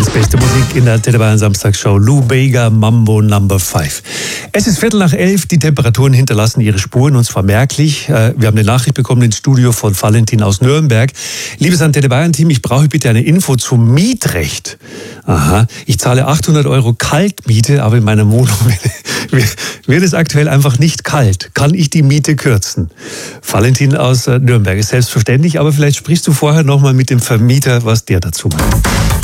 alles beste Musik in der Antenne Bayern Samstagshow. Lou Bega, Mambo Number 5. Es ist 11:15, die Temperaturen hinterlassen ihre Spuren und zwar merklich. Wir haben eine Nachricht bekommen ins Studio von Valentin aus Nürnberg. Liebes Antenne Bayern Team, ich brauche bitte eine Info zum Mietrecht. Aha, ich zahle 800 € Kaltmiete, aber in meiner Wohnung wird es aktuell einfach nicht kalt. Kann ich die Miete kürzen? Valentin aus Nürnberg ist selbstverständlich, aber vielleicht sprichst du vorher nochmal mit dem Vermieter, was der dazu meint.